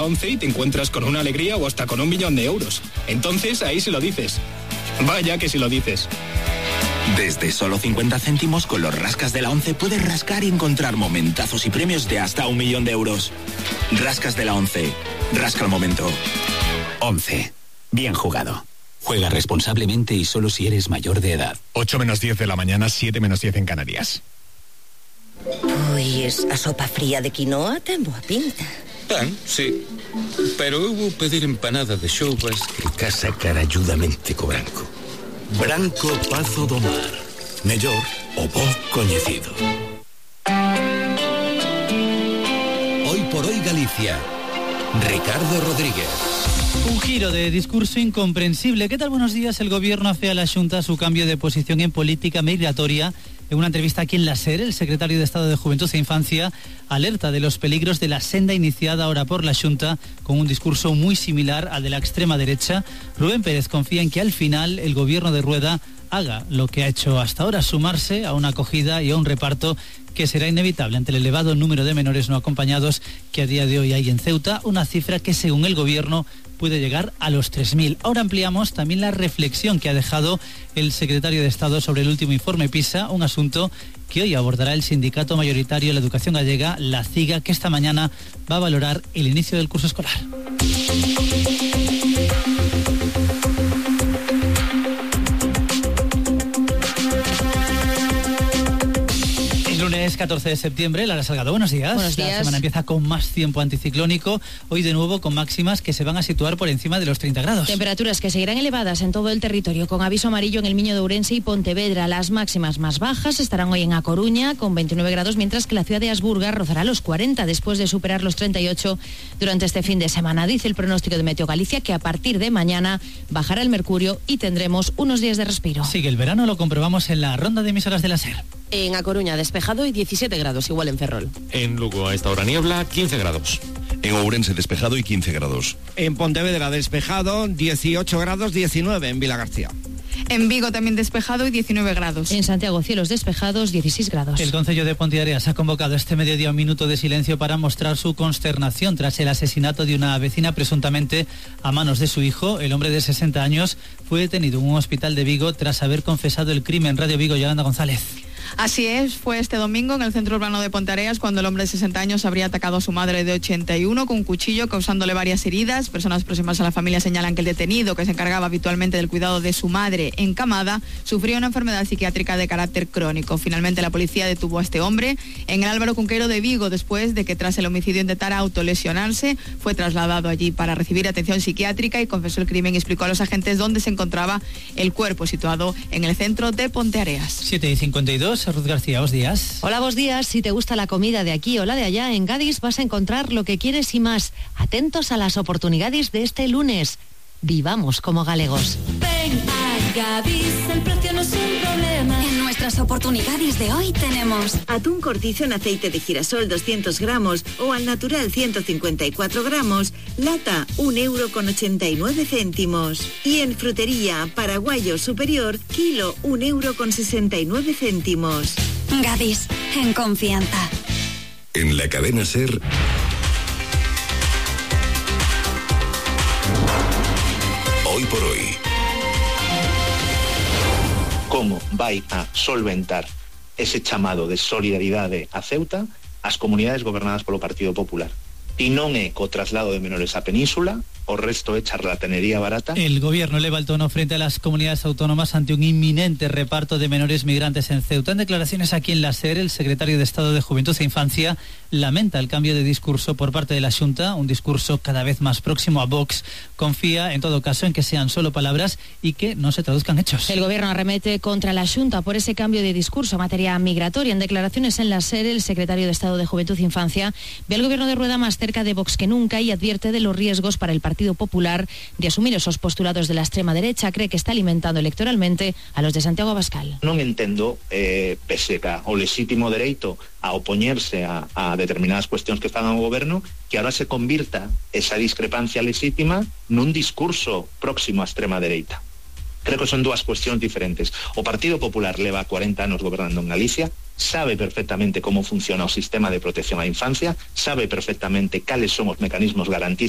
ONCE y te encuentras con una alegría o hasta con 1 millón de euros. Entonces, ahí sí lo dices. Vaya que sí lo dices. Desde solo 50 céntimos con los rascas de la ONCE puedes rascar y encontrar momentazos y premios de hasta 1 millón de euros. Rascas de la ONCE. Rasca el momento. ONCE. Bien jugado. Juega responsablemente y solo si eres mayor de edad. 8 menos 10 de la mañana, 7 menos 10 en Canarias. Uy, esa sopa fría de quinoa ten boa pinta. Tan, sí. Pero eu vou pedir empanada de xoubas que casa caralludamente co branco. Branco Pazo do Mar. Mellor o bo coñecido. Hoy por hoy Galicia. Ricardo Rodríguez. Un giro de discurso incomprensible. ¿Qué tal? Buenos días. El gobierno afea a la Xunta su cambio de posición en política migratoria. En una entrevista aquí en la SER, el secretario de Estado de Juventud e Infancia alerta de los peligros de la senda iniciada ahora por la Xunta, con un discurso muy similar al de la extrema derecha. Rubén Pérez confía en que al final el gobierno de Rueda haga lo que ha hecho hasta ahora, sumarse a una acogida y a un reparto que será inevitable ante el elevado número de menores no acompañados que a día de hoy hay en Ceuta, una cifra que según el gobierno puede llegar a los 3.000. Ahora ampliamos también la reflexión que ha dejado el secretario de Estado sobre el último informe PISA, un asunto que hoy abordará el sindicato mayoritario de la educación gallega, la CIGA, que esta mañana va a valorar el inicio del curso escolar. Lunes 14 de septiembre, Lara Salgado, buenos días. Buenos días. La semana empieza con más tiempo anticiclónico, hoy de nuevo con máximas que se van a situar por encima de los 30 grados. Temperaturas que seguirán elevadas en todo el territorio, con aviso amarillo en el Miño de Ourense y Pontevedra. Las máximas más bajas estarán hoy en A Coruña, con 29 grados, mientras que la ciudad de Asburga rozará los 40, después de superar los 38 durante este fin de semana. Dice el pronóstico de Meteo Galicia que a partir de mañana bajará el mercurio y tendremos unos días de respiro. Sigue el verano, lo comprobamos en la ronda de emisoras de la SER. En A Coruña despejado y 17 grados, igual en Ferrol. En Lugo a esta hora niebla, 15 grados. En Ourense despejado y 15 grados. En Pontevedra despejado, 18 grados, 19 en Vilagarcía. En Vigo también despejado y 19 grados. En Santiago cielos despejados, 16 grados. El Concello de Ponteareas ha convocado este mediodía un minuto de silencio para mostrar su consternación tras el asesinato de una vecina presuntamente a manos de su hijo. El hombre de 60 años fue detenido en un hospital de Vigo tras haber confesado el crimen. Radio Vigo, Yolanda González. Así es, fue este domingo en el centro urbano de Ponteareas cuando el hombre de 60 años habría atacado a su madre de 81 con un cuchillo, causándole varias heridas. Personas próximas a la familia señalan que el detenido, que se encargaba habitualmente del cuidado de su madre encamada, sufría una enfermedad psiquiátrica de carácter crónico. Finalmente la policía detuvo a este hombre en el Álvaro Cunqueiro de Vigo después de que tras el homicidio intentara autolesionarse. Fue trasladado allí para recibir atención psiquiátrica y confesó el crimen y explicó a los agentes dónde se encontraba el cuerpo, situado en el centro de Ponteareas. 7:52. Ruth García, buenos días. Hola, buenos días. Si te gusta la comida de aquí o la de allá, en Gadis vas a encontrar lo que quieres y más. Atentos a las oportunidades de este lunes. Vivamos como galegos. Ven a Gadis, el precio no es un problema. En nuestras oportunidades de hoy tenemos atún cortizo en aceite de girasol 200 gramos o al natural 154 gramos, lata 1,89 €. Y en frutería, paraguayo superior, kilo 1,69 €. Gadis, en confianza. En la cadena SER. Hoy por hoy. Como vai a solventar ese chamado de solidaridade a Ceuta as comunidades gobernadas polo Partido Popular? E non é co traslado de menores á península, o resto é charlatanería barata. El gobierno eleva el tono frente a las comunidades autónomas ante un inminente reparto de menores migrantes en Ceuta. En declaraciones aquí en la SER, el secretario de Estado de Juventud e Infancia lamenta el cambio de discurso por parte de la Xunta, un discurso cada vez más próximo a Vox. Confía, en todo caso, en que sean solo palabras y que no se traduzcan hechos. El gobierno arremete contra la Xunta por ese cambio de discurso en materia migratoria. En declaraciones en la SER, el secretario de Estado de Juventud e Infancia ve al gobierno de Rueda más cerca de Vox que nunca y advierte de los riesgos para el Partido Popular de asumir esos postulados de la extrema derecha. Cree que está alimentando electoralmente a los de Santiago Abascal. Non entendo, pese o lexítimo dereito a opoñerse a determinadas cuestións que están ao goberno, que ahora se convirta esa discrepancia lexítima nun discurso próximo á extrema dereita. Creo que son dúas cuestións diferentes. O Partido Popular leva 40 anos gobernando en Galicia, sabe perfectamente como funciona o sistema de protección á infancia, sabe perfectamente cales son os mecanismos garantistas